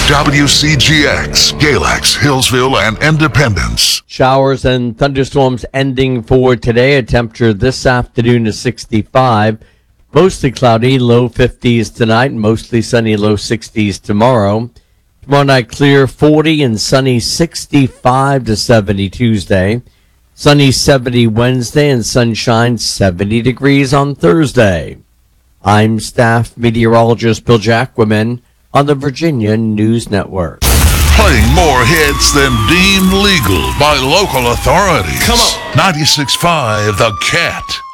WCGX, Galax, Hillsville, and Independence. Showers and thunderstorms ending for today. A temperature this afternoon is 65. Mostly cloudy, low 50s tonight, mostly sunny, low 60s tomorrow. Tomorrow night clear, 40 and sunny, 65 to 70 Tuesday. Sunny 70 Wednesday and sunshine 70 degrees on Thursday. I'm staff meteorologist Bill Jacquemin on the Virginia News Network. Playing more hits than deemed legal by local authorities. Come on. 96.5 The Cat.